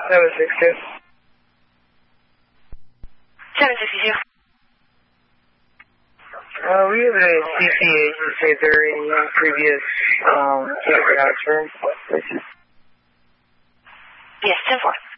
762. 762. We have a CCA. You say there any previous camper house room? Yes, 10-4.